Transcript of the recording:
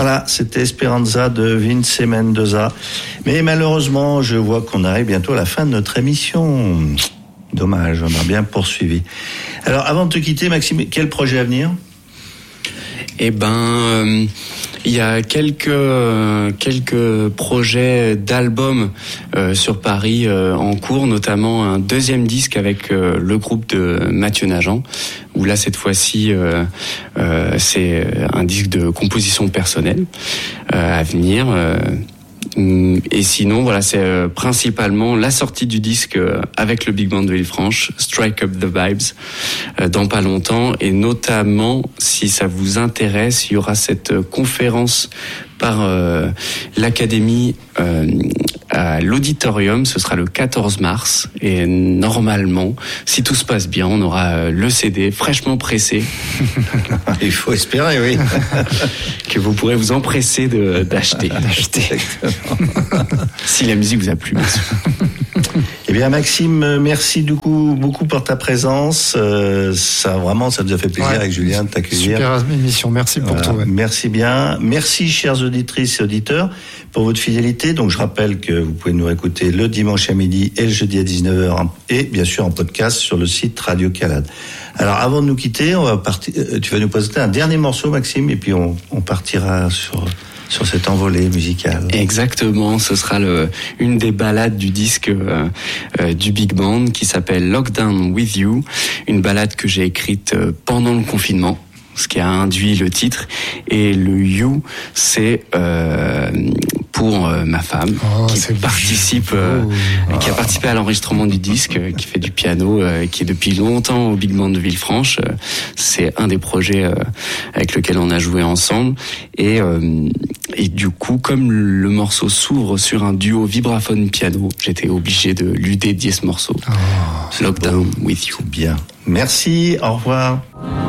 Voilà, c'était Esperanza de Vince Mendoza. Mais malheureusement, je vois qu'on arrive bientôt à la fin de notre émission. Dommage, on a bien poursuivi. Alors, avant de te quitter, Maxime, quel projet à venir ? Eh ben, il y a quelques projets d'albums sur Paris en cours, notamment un deuxième disque avec le groupe de Mathieu Nagent, où là cette fois-ci c'est un disque de composition personnelle à venir. Et sinon, voilà, c'est principalement la sortie du disque avec le Big Band de Villefranche, Strike Up the Vibes, dans pas longtemps. Et notamment, si ça vous intéresse, il y aura cette conférence par l'Académie à l'Auditorium. Ce sera le 14 mars. Et normalement, si tout se passe bien, on aura le CD fraîchement pressé. Il faut espérer, oui. Que vous pourrez vous empresser d'acheter. Si la musique vous a plu, bien sûr. Eh bien, Maxime, merci beaucoup pour ta présence. Ça nous a fait plaisir avec Julien de t'accueillir. Super émission, merci pour tout. Ouais. Merci bien. Merci, chères auditrices et auditeurs, pour votre fidélité. Donc, je rappelle que vous pouvez nous écouter le dimanche à midi et le jeudi à 19h et bien sûr en podcast sur le site Radio Calade. Alors, avant de nous quitter, tu vas nous présenter un dernier morceau, Maxime, et puis on partira sur cette envolée musicale. Exactement, ce sera une des ballades du disque du Big Band qui s'appelle Lockdown With You, une ballade que j'ai écrite pendant le confinement, ce qui a induit le titre, et le You, c'est pour ma femme qui a participé à l'enregistrement du disque, qui fait du piano, qui est depuis longtemps au Big Band de Villefranche. C'est un des projets avec lequel on a joué ensemble, et du coup, comme le morceau s'ouvre sur un duo vibraphone-piano, j'étais obligé de lui dédier ce morceau. Lockdown With You. Bien. Merci, au revoir.